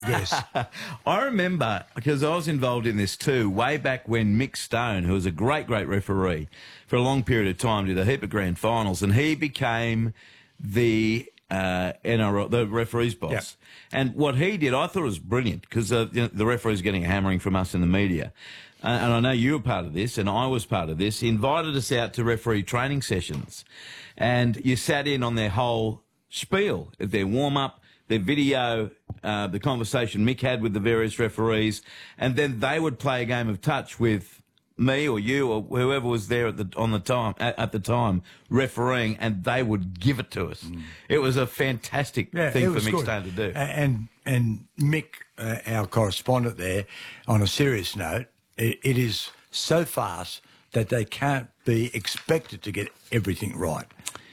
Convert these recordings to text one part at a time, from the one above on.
guess. I remember, because I was involved in this too, way back when Mick Stone, who was a great referee for a long period of time, did a heap of grand finals, and he became the NRL, the referee's boss. Yep. And what he did, I thought was brilliant, because the referee's getting a hammering from us in the media. And I know you were part of this, and I was part of this. He invited us out to referee training sessions, and you sat in on their whole spiel, their warm-up, their video, the conversation Mick had with the various referees, and then they would play a game of touch with me or you or whoever was there at the time refereeing, and they would give it to us. It was a fantastic thing for Mick Stone to do. And Mick, our correspondent there, on a serious note, it is so fast that they can't be expected to get everything right.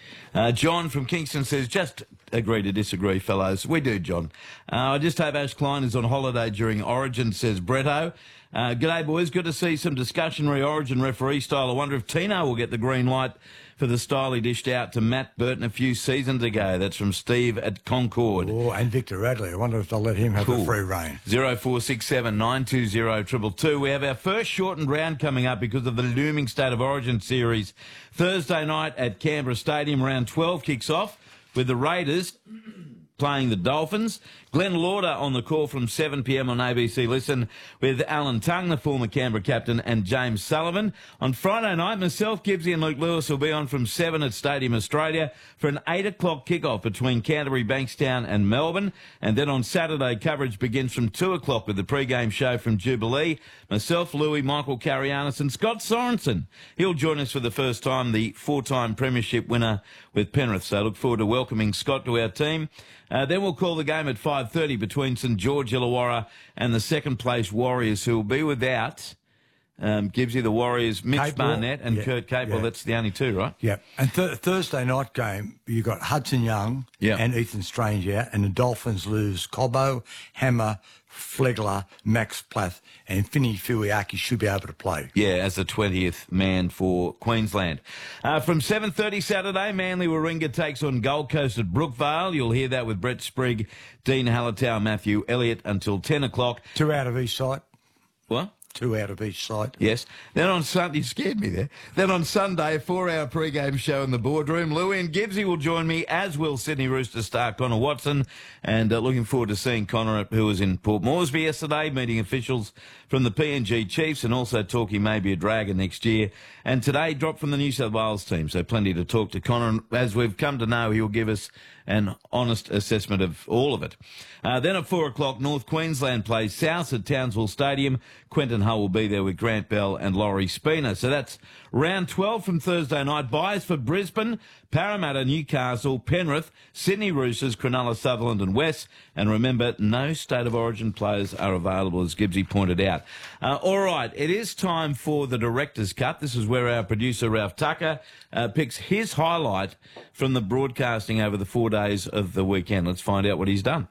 John from Kingston says, just agree to disagree, fellows. We do, John. I just hope Ash Klein is on holiday during Origin, says Bretto. G'day, boys. Good to see some discussion re-Origin referee style. I wonder if Tino will get the green light for the style he dished out to Matt Burton a few seasons ago. That's from Steve at Concord. Oh, and Victor Radley. I wonder if they'll let him have the free rein. 0467 920 222. We have our first shortened round coming up because of the looming State of Origin series. Thursday night at Canberra Stadium, round 12 kicks off with the Raiders playing the Dolphins. Glenn Lauder on the call from 7 p.m. on ABC Listen with Alan Tongue, the former Canberra captain, and James Sullivan. On Friday night, myself, Gibbsy and Luke Lewis will be on from 7 at Stadium Australia for an 8 o'clock kickoff between Canterbury, Bankstown and Melbourne. And then on Saturday, coverage begins from 2 o'clock with the pre-game show from Jubilee. Myself, Louis, Michael Carianis and Scott Sorensen. He'll join us for the first time, the 4-time premiership winner with Penrith. So I look forward to welcoming Scott to our team. Then we'll call the game at 5:30 between St George Illawarra and the second-place Warriors, who will be without Gibbsy, the Warriors, Mitch Capewell, Barnett and Kurt Capewell. Yeah. That's the only two, right? Yeah. And Thursday night game, you got Hudson Young and Ethan Strange out, and the Dolphins lose Cobbo, Hammer, Flegler, Max Plath, and Finney Fuiaki should be able to play. Yeah, as the 20th man for Queensland. From 7:30 Saturday, Manly Warringah takes on Gold Coast at Brookvale. You'll hear that with Brett Sprigg, Dean Hallertau, Matthew Elliott until 10 o'clock. 2 out of each side. What? 2 out of each side. Yes. Then on Sunday, you scared me there. Then on Sunday, a 4-hour pre-game show in the boardroom. Louie and Gibbsy will join me, as will Sydney Roosters star Connor Watson. And looking forward to seeing Connor, who was in Port Moresby yesterday, meeting officials from the PNG Chiefs, and also talk he may be a Dragon next year. And today, dropped from the New South Wales team, so plenty to talk to Connor. And as we've come to know, he'll give us an honest assessment of all of it. Then at 4 o'clock, North Queensland plays South at Townsville Stadium. Quentin Hull will be there with Grant Bell and Laurie Spina. So that's round 12 from Thursday night. Buys for Brisbane, Parramatta, Newcastle, Penrith, Sydney Roosters, Cronulla, Sutherland and West. And remember, no State of Origin players are available, as Gibbsy pointed out. All right, it is time for the Director's Cut. This is where our producer, Ralph Tucker, picks his highlight from the broadcasting over the 4 days of the weekend. Let's find out what he's done.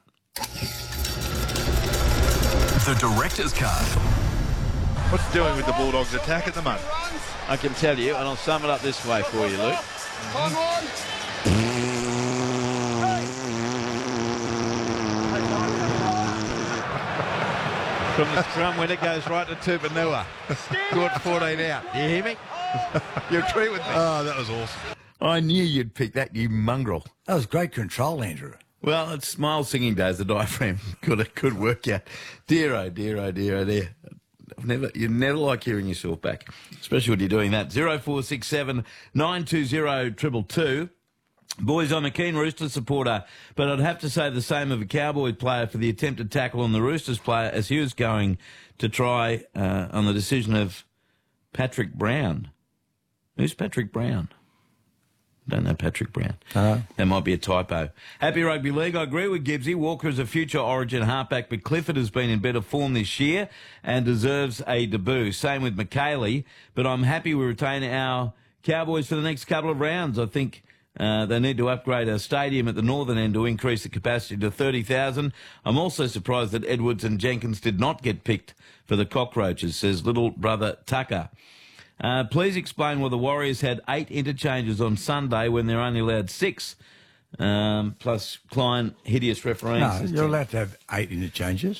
The Director's Cut. What's doing with the Bulldogs' attack at the moment? I can tell you, and I'll sum it up this way for you, Luke. From the scrum when it goes right to Tupanua. Caught 14 out. You hear me? You agree with me? Oh, that was awesome. I knew you'd pick that, you mongrel. That was great control, Andrew. Well, it's Smile Singing Days, the diaphragm could work out. Dear, oh dear, oh dear, oh dear. You never like hearing yourself back, especially when you're doing that. 0467 920 222. Boys, I'm a keen Roosters supporter, but I'd have to say the same of a Cowboy player for the attempted tackle on the Roosters player as he was going to try on the decision of Patrick Brown. Who's Patrick Brown? Don't know Patrick Brown. That might be a typo. Happy Rugby League. I agree with Gibbsy. Walker is a future Origin halfback, but Clifford has been in better form this year and deserves a debut. Same with McKaylee, but I'm happy we retain our Cowboys for the next couple of rounds. I think they need to upgrade our stadium at the northern end to increase the capacity to 30,000. I'm also surprised that Edwards and Jenkins did not get picked for the Cockroaches, says little brother Tucker. Please explain why the Warriors had 8 interchanges on Sunday when they're only allowed 6. Plus Klein, hideous refereeing No, system. you're allowed to have 8 interchanges.